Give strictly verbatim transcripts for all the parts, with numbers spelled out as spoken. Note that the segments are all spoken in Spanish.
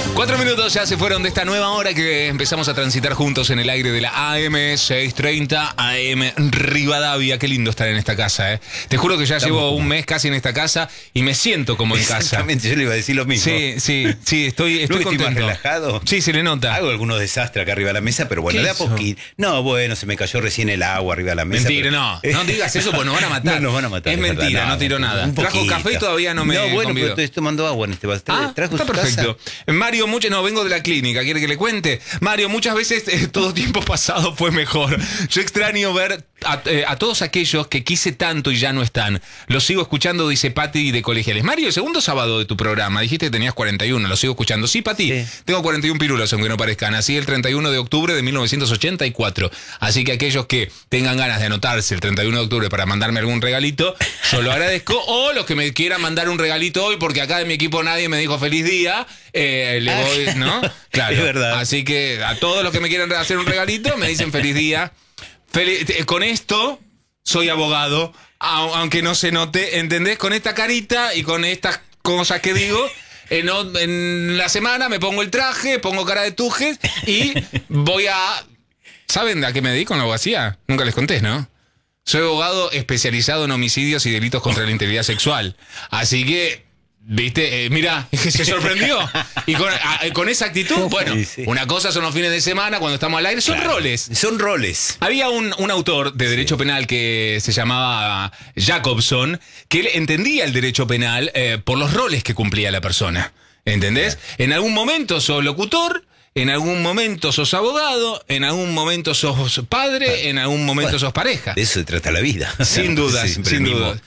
Cuatro minutos ya se fueron de esta nueva hora que empezamos a transitar juntos en el aire de la A M seiscientos treinta, A M Rivadavia. Qué lindo estar en esta casa, ¿eh? Te juro que ya Estamos llevo como... un mes casi en esta casa y me siento como en casa. Exactamente, yo le iba a decir lo mismo. Sí, sí, sí, estoy, estoy contento. Estoy más relajado. Sí, se le nota. Hago algunos desastres acá arriba de la mesa, pero bueno, de a poquito. No, bueno, se me cayó recién el agua arriba de la mesa. Mentira, pero... no. No digas eso porque nos van a matar. No, nos van a matar. Es mentira, verdad, no, no tiro nada. Trajo café y todavía no me No, bueno, convidó. pero estoy tomando agua en este vaso. Ah, ¿Trajo está perfecto. Casa? Mario, mucho, no, vengo de la clínica, ¿quiere que le cuente? Mario, muchas veces eh, todo tiempo pasado fue mejor. Yo extraño ver a, eh, a todos aquellos que quise tanto y ya no están. Los sigo escuchando, dice Pati de Colegiales. Mario, el segundo sábado de tu programa, dijiste que tenías cuarenta y uno, lo sigo escuchando. Sí, Pati, sí. Tengo cuarenta y uno pirulos, aunque no parezcan. Nací el treinta y uno de octubre de mil novecientos ochenta y cuatro. Así que aquellos que tengan ganas de anotarse el treinta y uno de octubre para mandarme algún regalito, yo lo agradezco. O los que me quieran mandar un regalito hoy, porque acá de mi equipo nadie me dijo feliz día, eh, le voy, ¿no? Claro. Es verdad. Así que a todos los que me quieran hacer un regalito, me dicen feliz día. Feliz, con esto soy abogado, aunque no se note, ¿entendés? Con esta carita y con estas cosas que digo, en, en la semana me pongo el traje, pongo cara de tuje y voy a... ¿Saben a qué me dedico en la abogacía? Nunca les conté, ¿no? Soy abogado especializado en homicidios y delitos contra la integridad sexual. Así que, viste, eh, mira, se sorprendió. Y con, a, con esa actitud, bueno, sí, sí. Una cosa son los fines de semana cuando estamos al aire, son claro, roles. Son roles. Había un, un autor de derecho sí. penal que se llamaba Jacobson, que él entendía el derecho penal eh, por los roles que cumplía la persona. ¿Entendés? Claro. En algún momento sos locutor. En algún momento sos abogado, en algún momento sos padre, en algún momento bueno, sos pareja. De eso se trata la vida. Sin dudas, sí, sin dudas.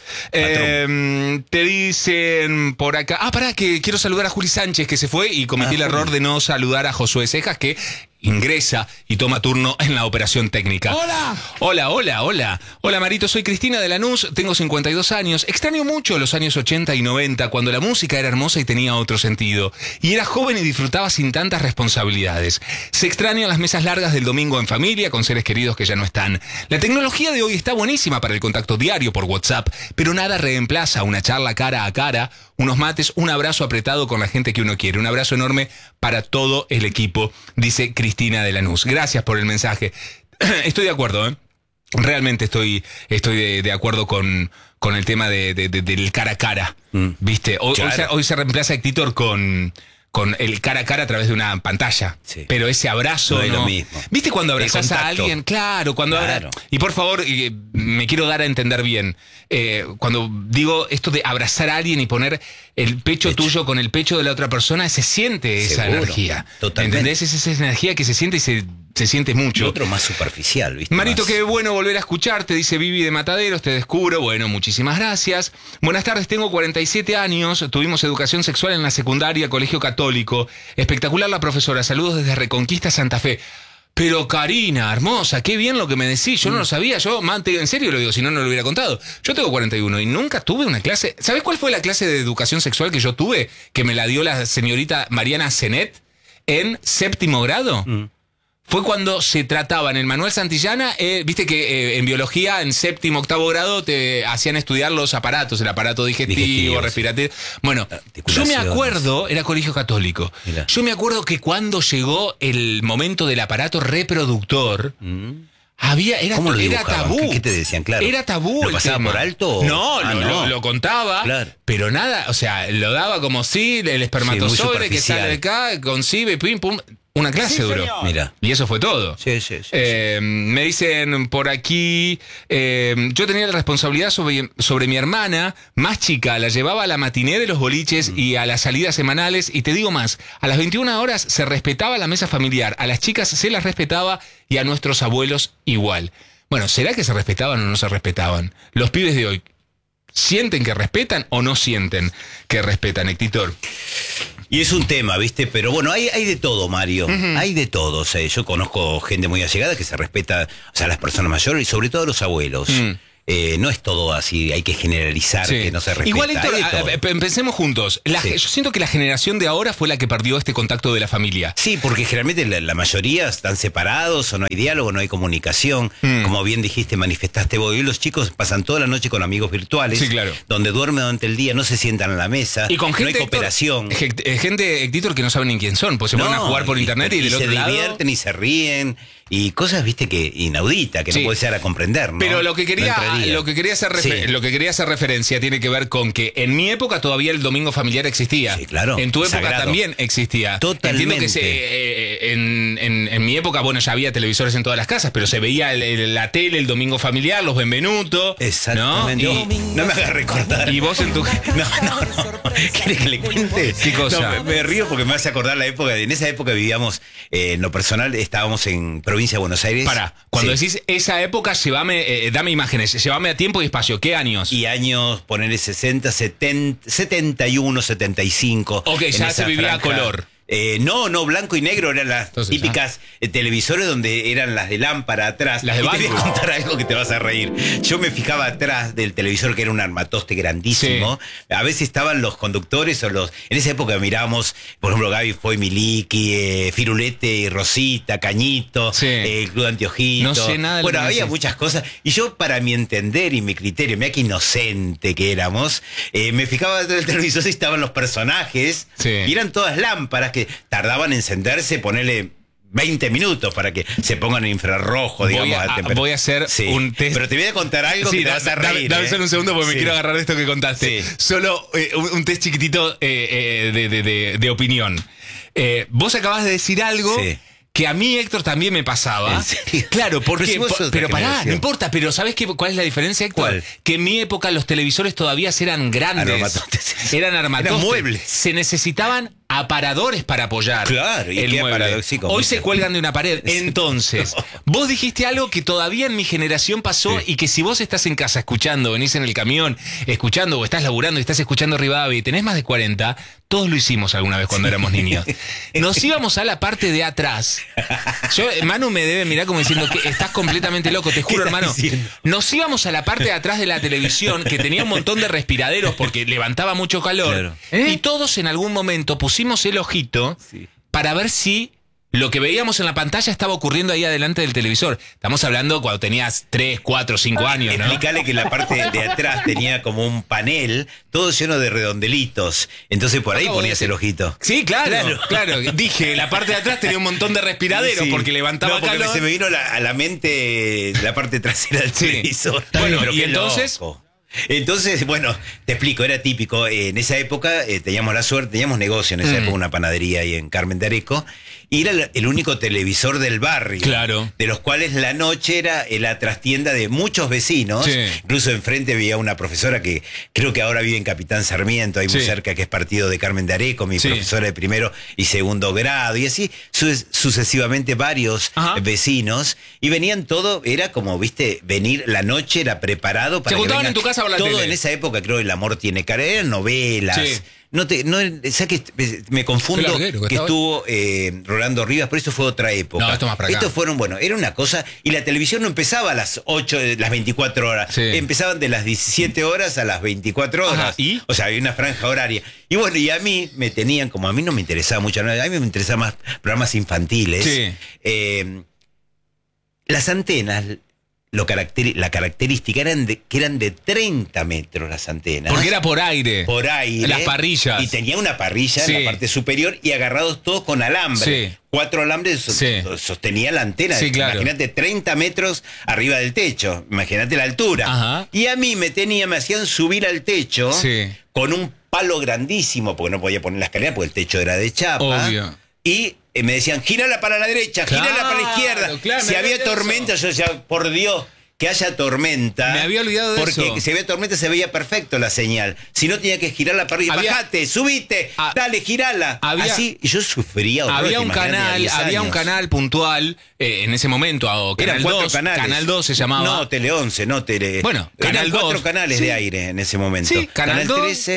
Eh, te dicen por acá... Ah, pará, que quiero saludar a Juli Sánchez, que se fue y cometí ah, el error de no saludar a Josué Cejas, que ingresa y toma turno en la operación técnica. ¡Hola! Hola, hola, hola. Hola, Marito, soy Cristina de Lanús, tengo cincuenta y dos años. Extraño mucho los años ochenta y noventa, cuando la música era hermosa y tenía otro sentido. Y era joven y disfrutaba sin tantas responsabilidades. Se extrañan las mesas largas del domingo en familia, con seres queridos que ya no están. La tecnología de hoy está buenísima para el contacto diario por WhatsApp, pero nada reemplaza una charla cara a cara, unos mates, un abrazo apretado con la gente que uno quiere. Un abrazo enorme para todo el equipo, dice Cristina de Lanús. Gracias por el mensaje. Estoy de acuerdo, ¿eh? Realmente estoy, estoy de, de acuerdo con, con el tema de, de, de, del cara a cara. Mm. ¿Viste? Hoy, claro. hoy, se, hoy se reemplaza Héctor con... con el cara a cara a través de una pantalla. Sí. Pero ese abrazo... No es no. lo mismo. ¿Viste cuando abrazás a alguien? Claro, cuando claro. abra... Y por favor, eh, me quiero dar a entender bien. Eh, cuando digo esto de abrazar a alguien y poner el pecho, pecho tuyo con el pecho de la otra persona, se siente esa Seguro. energía. Totalmente. ¿Entendés? Es esa energía que se siente y se... se siente mucho. Y otro más superficial, ¿viste? Marito, más... qué bueno volver a escucharte, dice Vivi de Mataderos, te descubro. Bueno, muchísimas gracias. Buenas tardes, tengo cuarenta y siete años, tuvimos educación sexual en la secundaria, colegio católico. Espectacular la profesora, saludos desde Reconquista, Santa Fe. Pero Karina, hermosa, qué bien lo que me decís, yo mm. no lo sabía, yo, mante, en serio lo digo, si no, no lo hubiera contado. Yo tengo cuarenta y uno y nunca tuve una clase. ¿Sabés cuál fue la clase de educación sexual que yo tuve? Que me la dio la señorita Mariana Zenet en séptimo grado. Mm. Fue cuando se trataba en el Manuel Santillana, eh, viste que eh, en biología, en séptimo, octavo grado, te hacían estudiar los aparatos, el aparato digestivo, digestivo respiratorio. Sí. Bueno, yo me acuerdo, era colegio católico, Mira. yo me acuerdo que cuando llegó el momento del aparato reproductor, mm. había, era, ¿Cómo lo era tabú. ¿Qué, ¿Qué te decían? Claro. Era tabú. ¿Lo el pasaba tema. por alto? O... No, ah, lo, no. Lo, lo contaba, claro. Pero nada, o sea, lo daba como si el espermatozoide sí, que sale de acá, concibe, pim, pum. Una clase sí, duró. Señor. Mira. Y eso fue todo. Sí, sí, sí, eh, sí. Me dicen por aquí, eh, yo tenía la responsabilidad sobre, sobre mi hermana más chica, la llevaba a la matiné de los boliches mm. y a las salidas semanales, y te digo más, a las veintiuna horas se respetaba la mesa familiar, a las chicas se las respetaba y a nuestros abuelos igual. Bueno, ¿será que se respetaban o no se respetaban? Los pibes de hoy, ¿sienten que respetan o no sienten que respetan, Héctor? Y es un tema, ¿viste? Pero bueno, hay, hay de todo, Mario. Uh-huh. Hay de todo. O sea, yo conozco gente muy allegada que se respeta, o sea, a las personas mayores y sobre todo a los abuelos. Uh-huh. Eh, no es todo así, hay que generalizar, sí. que no se respeta. Igual, Héctor, empecemos juntos. La, sí. Yo siento que la generación de ahora fue la que perdió este contacto de la familia. Sí, porque generalmente la, la mayoría están separados, o no hay diálogo, no hay comunicación. Mm. Como bien dijiste, manifestaste vos. Y los chicos pasan toda la noche con amigos virtuales, sí, claro. donde duermen durante el día, no se sientan a la mesa, y con gente, no hay cooperación. Héctor, gente, Héctor, que no saben ni quién son, pues se no, van a jugar por y, internet y, y del y otro se lado... divierten y se ríen. Y cosas, viste, que inaudita, que sí. no puede ser a comprender, ¿no? Pero lo que quería, no lo que quería hacer refer- sí. lo que quería hacer referencia tiene que ver con que en mi época todavía el domingo familiar existía. Sí, claro. En tu época sagrado. También existía. Totalmente. Entiendo que se, eh, en, en, en mi época, bueno, ya había televisores en todas las casas, pero se veía el, el, la tele el domingo familiar, los Benvenuto. Exactamente. ¿No? Y, no me hagas recordar. Y vos en tu... No, no, no. ¿Quieres que le cuente? ¿Qué cosa? No, me, me río porque me hace acordar la época. En esa época vivíamos, eh, en lo personal, estábamos en provincia de Buenos Aires. Para, cuando sí. decís esa época, llévame, eh, dame imágenes, llévame a tiempo y espacio. ¿Qué años? Y años, ponerle sesenta, setenta, setenta y uno, setenta y cinco. Ok, ya se vivía a color. Eh, no, no, blanco y negro eran las Entonces, típicas eh, televisores donde eran las de lámpara atrás. Las de y te voy a contar algo que te vas a reír. Yo me fijaba atrás del televisor, que era un armatoste grandísimo. Sí. A veces estaban los conductores o los... En esa época mirábamos, por ejemplo, Gaby Foy Miliki, eh, Firulete y Rosita, Cañito, sí. eh, el Club Anteojito. No sé nada de Bueno, lo que había decís. muchas cosas. Y yo, para mi entender y mi criterio, mira qué inocente que éramos, eh, me fijaba atrás del televisor si estaban los personajes. Sí. Y eran todas lámparas que tardaban en encenderse, ponerle veinte minutos para que se pongan en infrarrojo, digamos. Voy a, a voy a hacer sí. un test. Pero te voy a contar algo sí, que te da, vas a reír. Dame ¿eh? solo un segundo porque sí. me quiero agarrar de esto que contaste. Sí. Solo eh, un, un test chiquitito eh, eh, de, de, de, de opinión. Eh, vos acabas de decir algo... Sí. Que a mí, Héctor, también me pasaba. ¿En serio? Claro, porque... Pero, si por, pero pará, no importa. Pero ¿sabés qué, cuál es la diferencia, Héctor? ¿Cuál? Que en mi época los televisores todavía eran grandes. Armatotes. Eran armatotes. Eran muebles. Se necesitaban aparadores para apoyar. Claro, y el qué mueble. paradójico. Hoy se cuelgan de una pared. Entonces, no. vos dijiste algo que todavía en mi generación pasó sí. y que si vos estás en casa escuchando, venís en el camión, escuchando o estás laburando y estás escuchando Rivadavia y tenés más de cuarenta, todos lo hicimos alguna vez cuando éramos niños. Nos íbamos a la parte de atrás. Yo, Manu me debe mirar como diciendo que estás completamente loco, te juro, hermano. Diciendo? Nos íbamos a la parte de atrás de la televisión que tenía un montón de respiraderos porque levantaba mucho calor. Claro. ¿Eh? Y todos en algún momento pusimos el ojito sí. para ver si lo que veíamos en la pantalla estaba ocurriendo ahí adelante del televisor. Estamos hablando cuando tenías tres, cuatro, cinco años, ¿no? Explicarle que la parte de atrás tenía como un panel, todo lleno de redondelitos. Entonces por ahí ponías el ojito. Sí, claro, claro, claro. Dije, la parte de atrás tenía un montón de respiraderos sí. porque levantaba no, porque calor. se me vino la, a la mente la parte trasera del sí. televisor. Bueno, pero y entonces... Loco. Entonces, bueno, te explico, era típico. Eh, en esa época eh, teníamos la suerte, teníamos negocio en esa mm. época, una panadería ahí en Carmen de Areco, y era el, el único televisor del barrio. Claro. De los cuales la noche era la trastienda de muchos vecinos. Sí. Incluso enfrente había una profesora que creo que ahora vive en Capitán Sarmiento, ahí muy sí. cerca, que es partido de Carmen de Areco, mi sí. profesora de primero y segundo grado, y así su sucesivamente varios Ajá. vecinos. Y venían todo, era como, viste, venir la noche, era preparado para ¿Se juntaban que en tu casa? todo tele. En esa época creo El amor tiene cara, eran novelas. Sí. No te, no, ¿sabes que me confundo larguero, que que estuvo eh, Rolando Rivas, pero eso fue otra época. No, esto más para acá. Estos fueron, bueno, era una cosa, y la televisión no empezaba a las ocho, las veinticuatro horas. Sí. Empezaban de las diecisiete horas a las veinticuatro horas. Ajá, ¿y? O sea, había una franja horaria. Y bueno, y a mí me tenían, como a mí no me interesaba mucho, a mí me interesaban más programas infantiles. Sí. Eh, las antenas... Lo caracter, la característica eran de, que eran de treinta metros las antenas. Porque era por aire. Por aire. Las parrillas. Y tenía una parrilla sí. en la parte superior y agarrados todos con alambre. Sí. Cuatro alambres sí. sostenían la antena. Sí, claro. Imagínate treinta metros arriba del techo. Imagínate la altura. Ajá. Y a mí me tenía, me hacían subir al techo sí. con un palo grandísimo, porque no podía poner la escalera, porque el techo era de chapa. Obvio. Y me decían, gírala para la derecha, claro, gírala para la izquierda. Claro, si había tormenta, eso. yo decía, por Dios, que haya tormenta. Me había olvidado de porque eso. Porque si había tormenta se veía perfecto la señal. Si no, tenía que girarla para arriba. Había, bajate, subite, a, dale, girala. Había, Así, y yo sufría. Horror, había un canal, había un canal puntual eh, en ese momento. O Canal Eran cuatro dos, canales. Canal dos se llamaba. No, Tele once, no Tele. Bueno, Canal Eran dos. cuatro canales sí. de aire en ese momento. Sí, Canal, Canal trece.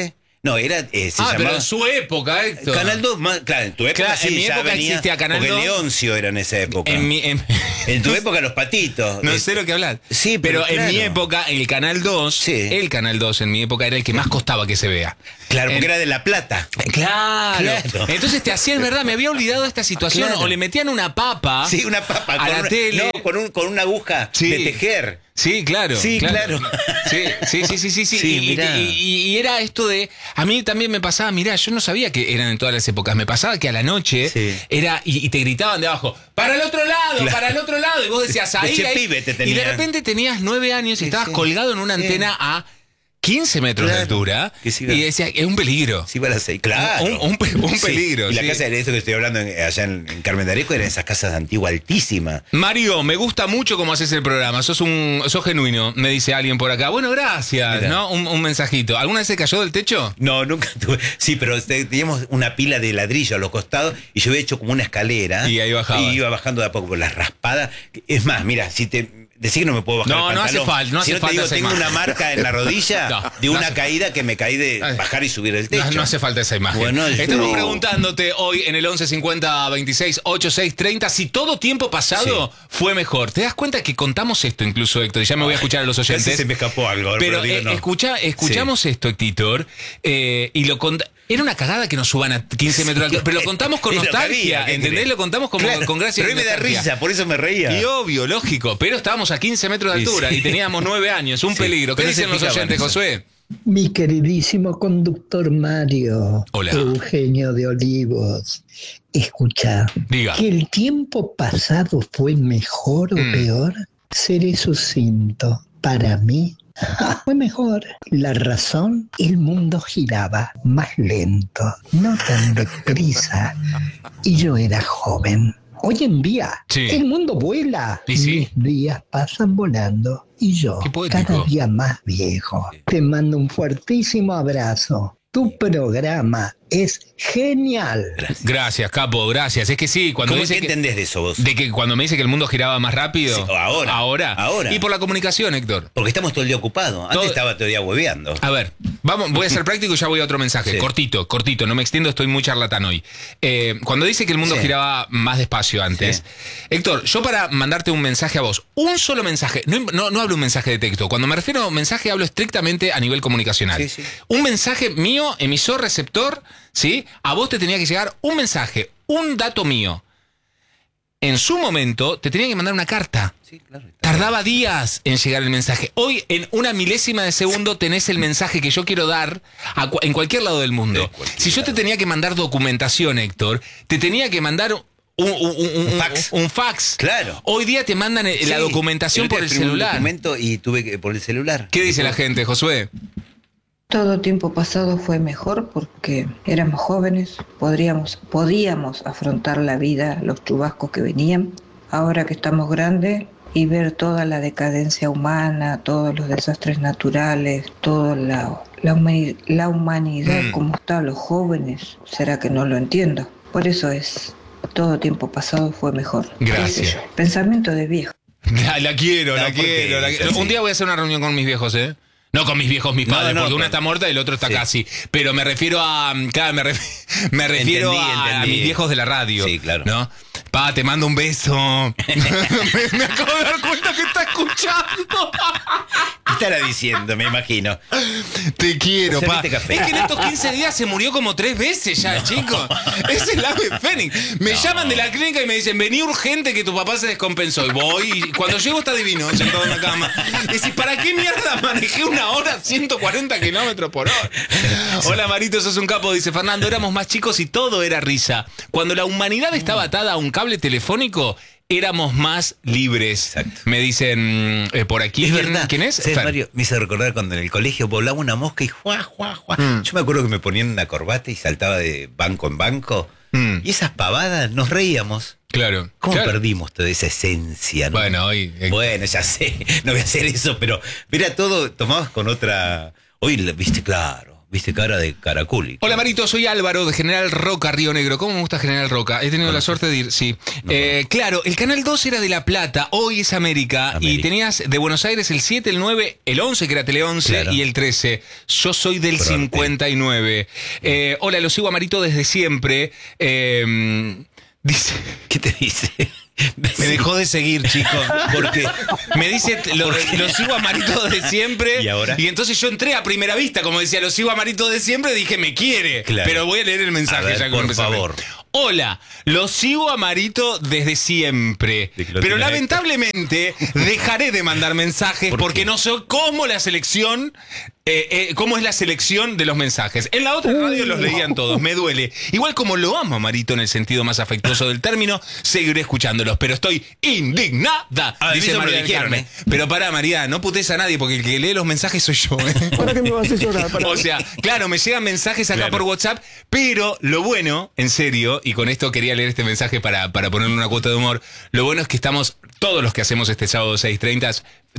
No, era, eh, se ah, llamaba... pero en su época, Héctor. Canal dos, más, claro, en tu época claro, sí, en mi ya época venía, existía Canal porque dos. Leoncio era en esa época. En, mi, en... en tu época los patitos. No es... sé lo que hablar. Sí, pero, pero claro. en mi época, el Canal dos, sí. el Canal dos en mi época era el que más costaba que se vea. Claro, porque en... era de La Plata. Claro. claro. Entonces te hacían, verdad, me había olvidado de esta situación. Claro. O le metían una papa. Sí, una papa. A con la una, tele. No, con, un, con una aguja sí. de tejer. Sí, claro. Sí, claro. claro. Sí, sí, sí, sí, sí. sí. sí y, y, y era esto de... A mí también me pasaba, mirá, yo no sabía que eran en todas las épocas. Me pasaba que a la noche sí. era... Y, y te gritaban de abajo, ¡para el otro lado, claro. para el otro lado! Y vos decías, ahí, ahí. Pibe te tenía. Y de repente tenías nueve años y sí, estabas sí. colgado en una sí. antena a... quince metros claro, de altura sí y decía, es un peligro. Sí, para seis, claro. Un, un, un peligro. Sí. Y la sí. casa de esto que estoy hablando en, allá en, en Carmen de Areco eran esas casas antiguas altísimas. Mario, me gusta mucho cómo haces el programa. Sos un sos genuino, me dice alguien por acá. Bueno, gracias, Mira. ¿no? Un, un mensajito. ¿Alguna vez se cayó del techo? No, nunca tuve. Sí, pero teníamos una pila de ladrillo a los costados y yo había hecho como una escalera. Y ahí bajaba. Y iba bajando de a poco por las raspadas. Es más, mira, si te... Decir que no me puedo bajar no, el pantalón. No, hace falta, no si hace no te falta. Digo, tengo imagen. una marca en la rodilla no, de una no hace... caída que me caí de bajar y subir el techo. No, no hace falta esa imagen. Bueno, Estamos yo... preguntándote hoy en el once cincuenta veintiséis ochenta y seis treinta si todo tiempo pasado sí. fue mejor. ¿Te das cuenta que contamos esto incluso, Héctor? Y ya me voy a escuchar a los oyentes. Casi se me escapó algo. Pero, pero digo, eh, no. escucha, escuchamos sí. esto, Héctor, eh, y lo contamos. Era una cagada que nos suban a quince metros de altura, pero lo contamos con nostalgia, lo ¿entendés? Crees? Lo contamos como, claro, con gracia. Pero y me da risa, por eso me reía. Y obvio, lógico, pero estábamos a quince metros de altura sí. y teníamos nueve años, un sí. peligro. ¿Qué pero dicen los oyentes, Josué? Mi queridísimo conductor Mario, Hola. Eugenio de Olivos, escucha, Diga. ¿que el tiempo pasado fue mejor o mm. peor? Seré sucinto. Para mí, fue mejor. La razón, el mundo giraba más lento, no tan deprisa, y yo era joven. Hoy en día, sí. el mundo vuela. ¿Y sí? Mis días pasan volando, y yo cada día más viejo. Te mando un fuertísimo abrazo. Tu programa es genial. Gracias. Gracias, capo, gracias. Es que sí, cuando ¿Cómo dice que que, entendés de eso vos? De que cuando me dice que el mundo giraba más rápido. Sí, ahora. Ahora. Ahora. Y por la comunicación, Héctor. Porque estamos todo el día ocupados. Antes todo... estaba todo el día hueveando. A ver, vamos, voy a ser práctico y ya voy a otro mensaje. Sí. Cortito, cortito, no me extiendo, estoy muy charlatán hoy. Eh, cuando dice que el mundo sí. giraba más despacio antes. Sí. Héctor, yo para mandarte un mensaje a vos, un solo mensaje, no, no, no hablo un mensaje de texto. Cuando me refiero a un mensaje, hablo estrictamente a nivel comunicacional. Sí, sí. Un mensaje mío, emisor, receptor, ¿sí? A vos te tenía que llegar un mensaje, un dato mío. En su momento te tenía que mandar una carta. Sí, claro. Tardaba días en llegar el mensaje. Hoy, en una milésima de segundo, tenés el mensaje que yo quiero dar a, en cualquier lado del mundo. Si yo te tenía que mandar documentación, Héctor, te tenía que mandar un, un, un, un, fax. un, un fax. Claro. Hoy día te mandan sí, la documentación por el celular. Un documento y tuve que por el celular. ¿Qué dice la gente, Josué? Todo tiempo pasado fue mejor porque éramos jóvenes, podríamos, podíamos afrontar la vida, los chubascos que venían. Ahora que estamos grandes y ver toda la decadencia humana, todos los desastres naturales, toda la, la, humani- la humanidad mm. como está, los jóvenes, será que no lo entiendo. Por eso es, todo tiempo pasado fue mejor. Gracias. Pensamiento de viejo. La, la quiero, no, la quiero. La quiero. Sí. Un día voy a hacer una reunión con mis viejos, ¿eh? No con mis viejos, mis padres, no, no, porque uno está muerta y el otro está sí. casi. Pero me refiero a. Claro, me, ref, me refiero entendí, a, entendí. a mis viejos de la radio. Sí, claro. ¿No? Pa, te mando un beso. me, me acabo de dar cuenta que está escuchando. ¿Qué estará diciendo? Me imagino. Te quiero, pa. Café. Es que en estos quince días se murió como tres veces ya, no. chico. Es el ave fénix. Me no. llaman de la clínica y me dicen, vení urgente que tu papá se descompensó. Y voy, y cuando llego está divino, sentado en la cama. Y decís, ¿para qué mierda manejé una hora a ciento cuarenta kilómetros por hora? Hola, Marito, sos un capo, dice Fernando. Éramos más chicos y todo era risa. Cuando la humanidad estaba atada a un cable telefónico, éramos más libres. Exacto. Me dicen eh, por aquí. Es verdad. ¿Quién es? Sí, Mario, me hizo recordar cuando en el colegio volaba una mosca y juá, juá, juá. Mm. Yo me acuerdo que me ponían una corbata y saltaba de banco en banco. Mm. Y esas pavadas nos reíamos. Claro. ¿Cómo claro. perdimos toda esa esencia? ¿No? Bueno, hoy. Eh, bueno, ya sé, no voy a hacer eso, pero era todo, tomabas con otra. Hoy, viste, claro. viste cara de caraculi. Hola Marito, soy Álvaro de General Roca, Río Negro. ¿Cómo me gusta General Roca? He tenido la suerte de ir, sí. No, eh, no. Claro, el Canal dos era de La Plata, hoy es América, América, y tenías de Buenos Aires el siete, el nueve, el once, que era Tele once, claro, y el trece. Yo soy del Pronto. cincuenta y nueve. Eh, hola, lo sigo a Marito desde siempre. Eh, dice... ¿Qué te dice? Me dejó de seguir, chico. Porque me dice, lo, lo sigo a Marito de siempre. ¿Y ahora? Y entonces yo entré a primera vista, como decía, lo sigo a Marito de siempre, dije, me quiere. Claro. Pero voy a leer el mensaje. A ver, ya por favor. Hola, lo sigo a Marito desde siempre. Pero lamentablemente dejaré de mandar mensajes ¿Por porque qué? no sé cómo la selección... Eh, eh, ¿Cómo es la selección de los mensajes? En la otra radio los leían todos, me duele. Igual como lo amo a Marito en el sentido más afectuoso del término, seguiré escuchándolos, pero estoy indignada, a dice María del Carmen. ¿eh? Pero pará, María, no putes a nadie, porque el que lee los mensajes soy yo. ¿eh? ¿Para qué me vas a llorar? Para o sea, claro, me llegan mensajes acá claro. por WhatsApp, pero lo bueno, en serio, y con esto quería leer este mensaje para, para ponerle una cuota de humor, lo bueno es que estamos todos los que hacemos este sábado seis treinta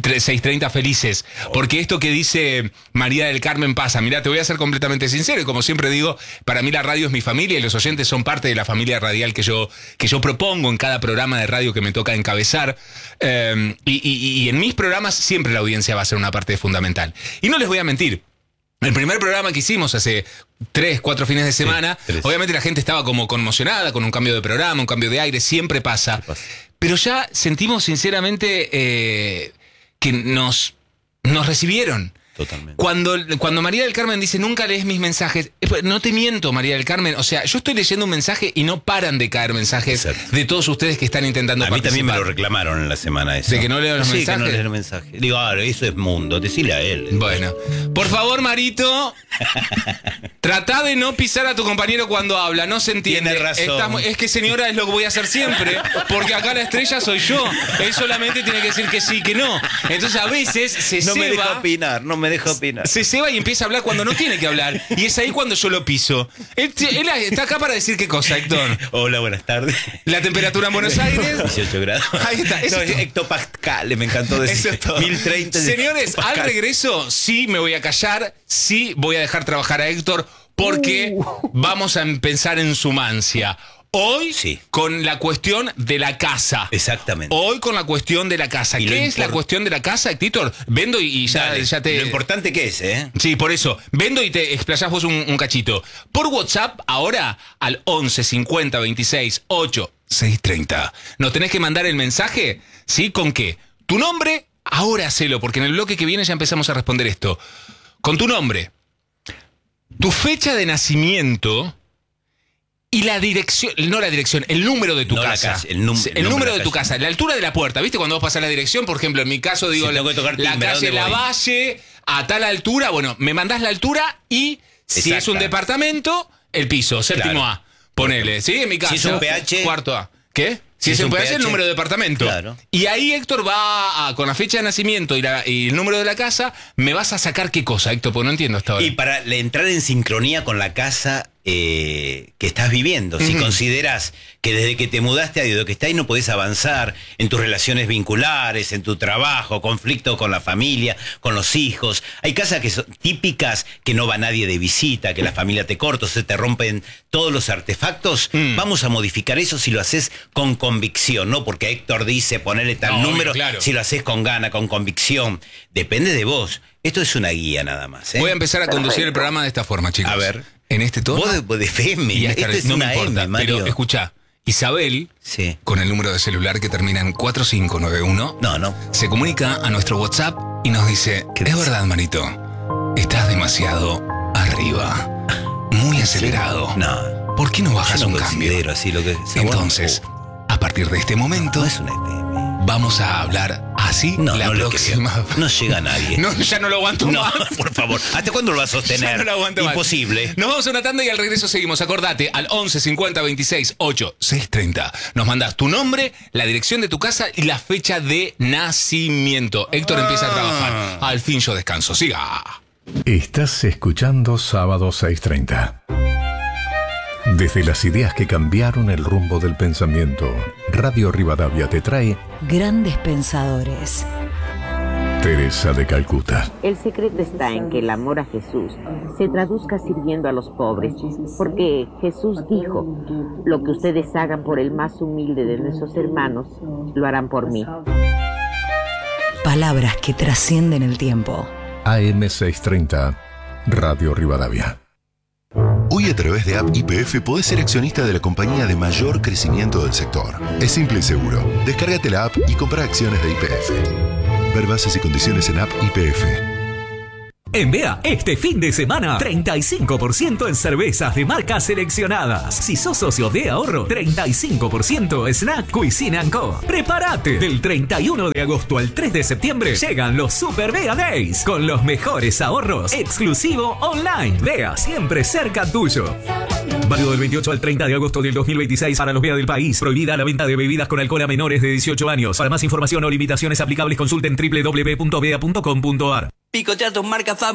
felices, porque esto que dice María del Carmen pasa. Mirá, te voy a ser completamente sincero, y como siempre digo, para mí la radio es mi familia y los oyentes son parte de la familia radial que yo, que yo propongo en cada programa de radio que me toca encabezar, eh, y, y, y en mis programas siempre la audiencia va a ser una parte fundamental. Y no les voy a mentir, el primer programa que hicimos hace tres, cuatro fines de semana, sí, obviamente la gente estaba como conmocionada con un cambio de programa, un cambio de aire, siempre pasa, pasa. Pero ya sentimos sinceramente eh, que nos, nos recibieron. Totalmente. Cuando, cuando María del Carmen dice, nunca lees mis mensajes, no te miento, María del Carmen, o sea, yo estoy leyendo un mensaje y no paran de caer mensajes Exacto. de todos ustedes que están intentando a participar. A mí también me lo reclamaron en la semana esa. ¿De que no leo los sí, mensajes? Sí, que no leo los mensajes. Digo, ah, eso es mundo, decile a él. Bueno, por favor, Marito, trata de no pisar a tu compañero cuando habla, no se entiende. Tiene razón. Estamos, es que señora, es lo que voy a hacer siempre, porque acá la estrella soy yo. Él solamente tiene que decir que sí, que no. Entonces a veces se No ceba, me deja opinar, no me deja opinar. Se ceba y empieza a hablar cuando no tiene que hablar. Y es ahí cuando yo lo piso. Él, él está acá para decir qué cosa, Héctor. Hola, buenas tardes. La temperatura en Buenos Aires. dieciocho grados. Ahí está. No, es hectopascales, me encantó decir. Eso mil treinta. Señores, al regreso sí me voy a callar, sí voy a dejar trabajar a Héctor, porque uh. vamos a pensar en su mancia. Hoy sí. con la cuestión de la casa. Exactamente. Hoy con la cuestión de la casa. ¿Qué es import... la cuestión de la casa, Héctor? Vendo y, y ya, Dale, ya te... Lo importante que es, ¿eh? Sí, por eso. Vendo y te explayás vos un, un cachito. Por WhatsApp, ahora, al once cincuenta veintiséis ocho seis treinta. Nos tenés que mandar el mensaje, ¿sí? ¿Con qué? Tu nombre, ahora hacelo, porque en el bloque que viene ya empezamos a responder esto. Con tu nombre, tu fecha de nacimiento... Y la dirección, no la dirección, el número de tu no casa. Calle, el, num el, el número de, de tu casa, la altura de la puerta. ¿Viste? Cuando vos pasás la dirección, por ejemplo, en mi caso, digo, si la, la calle Lavalle, a tal altura, bueno, me mandás la altura y si Exacta. es un departamento, el piso, séptimo claro. A. Ponele, ¿sí? En mi caso. Si es un P H. Cuarto A. ¿Qué? Si, si es un P H, el número de departamento. Claro. Y ahí, Héctor, va a, con la fecha de nacimiento y, la, y el número de la casa, me vas a sacar qué cosa, Héctor, porque no entiendo hasta ahora. Y para entrar en sincronía con la casa eh, que estás viviendo, si uh-huh. consideras que desde que te mudaste a Dios que está ahí no podés avanzar en tus relaciones vinculares, en tu trabajo, conflicto con la familia, con los hijos. Hay casas que son típicas, que no va nadie de visita, que la familia te corta, se te rompen todos los artefactos. Mm. Vamos a modificar eso si lo haces con convicción, ¿no? Porque Héctor dice ponerle tal no, número, claro. si lo haces con gana, con convicción. Depende de vos. Esto es una guía nada más, ¿eh? Voy a empezar a conducir el programa de esta forma, chicos. A ver. En este tono. Vos de, de F M. Y esta, esto es no una me importa, M, Mario. Pero escuchá, Isabel, sí. con el número de celular que termina en cuatro cinco nueve uno, no, no. se comunica a nuestro WhatsApp y nos dice, es dice? verdad, Marito, estás demasiado arriba, muy acelerado. Sí. No. ¿Por qué no bajas Yo no un cambio? Así lo que Entonces, a partir de este momento, no, no es una F M. Vamos a hablar así no, la no próxima. No llega nadie. No, ya no lo aguanto no, más. Por favor. ¿Hasta cuándo lo vas a sostener? Ya no lo aguanto Imposible. Más. Nos vamos a una tanda y al regreso seguimos. Acordate, al once cincuenta veintiséis ocho seis treinta. Nos mandas tu nombre, la dirección de tu casa y la fecha de nacimiento. Héctor ah. empieza a trabajar. Al fin yo descanso. Siga. Estás escuchando Sábado seis treinta. Desde las ideas que cambiaron el rumbo del pensamiento, Radio Rivadavia te trae Grandes Pensadores. Teresa de Calcuta. El secreto está en que el amor a Jesús se traduzca sirviendo a los pobres, porque Jesús dijo, lo que ustedes hagan por el más humilde de nuestros hermanos, lo harán por mí. Palabras que trascienden el tiempo. A M seiscientos treinta, Radio Rivadavia. Hoy a través de App Y P F podés ser accionista de la compañía de mayor crecimiento del sector. Es simple y seguro. Descárgate la app y compra acciones de Y P F. Ver bases y condiciones en App Y P F. En B E A, este fin de semana, treinta y cinco por ciento en cervezas de marcas seleccionadas. Si sos socio de ahorro, treinta y cinco por ciento Snack Cuisine and Co. Prepárate. Del treinta y uno de agosto al tres de septiembre llegan los Super B E A Days con los mejores ahorros exclusivo online. B E A, siempre cerca tuyo. Válido del veintiocho al treinta de agosto del dos mil veintiséis para los B E A del país. Prohibida la venta de bebidas con alcohol a menores de dieciocho años. Para más información o limitaciones aplicables consulten doble u doble u doble u punto b e a punto com punto a r. Picotear tus marcas